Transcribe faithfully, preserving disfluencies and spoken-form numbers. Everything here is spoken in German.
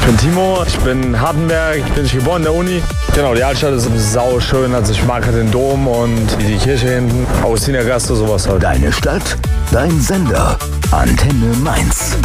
Ich bin Timo, ich bin in Hardenberg, ich bin nicht geboren in der Uni. Genau, die Altstadt ist sau schön, also ich mag halt den Dom und die Kirche hinten, Augustinergasse, sowas halt. Deine Stadt, dein Sender, Antenne Mainz.